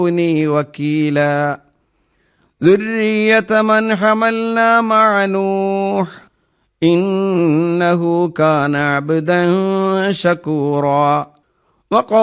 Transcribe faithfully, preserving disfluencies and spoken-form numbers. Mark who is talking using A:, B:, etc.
A: وكيلا ذرية من حملنا مع نوح إنه كان عبدا شكورا وقال